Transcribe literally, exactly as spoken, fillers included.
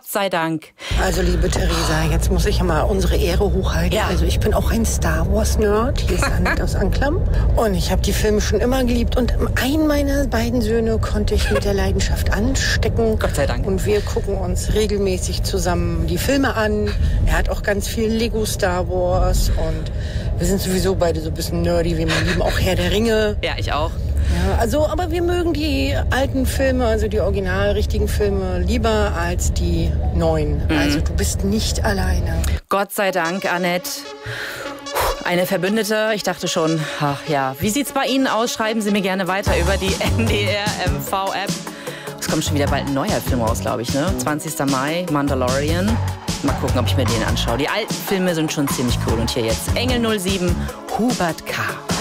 Gott sei Dank. Also, liebe Theresa, jetzt muss ich ja mal unsere Ehre hochhalten. Ja. Also, ich bin auch ein Star Wars-Nerd. Hier ist Annette aus Anklam. Und ich habe die Filme schon immer geliebt. Und einen meiner beiden Söhne konnte ich mit der Leidenschaft anstecken. Gott sei Dank. Und wir gucken uns regelmäßig zusammen die Filme an. Er hat auch ganz viel Lego Star Wars. Und wir sind sowieso beide so ein bisschen nerdy. Wir lieben auch Herr der Ringe. Ja, ich auch. Ja, also, aber wir mögen die alten Filme, also die original richtigen Filme, lieber als die neuen. Mhm. Also du bist nicht alleine. Gott sei Dank, Annette. Eine Verbündete. Ich dachte schon, ach ja. Wie sieht's bei Ihnen aus? Schreiben Sie mir gerne weiter über die N D R M V-App. Es kommt schon wieder bald ein neuer Film raus, glaube ich, ne? zwanzigster Mai, Mandalorian. Mal gucken, ob ich mir den anschaue. Die alten Filme sind schon ziemlich cool. Und hier jetzt Engel null sieben, Hubert K.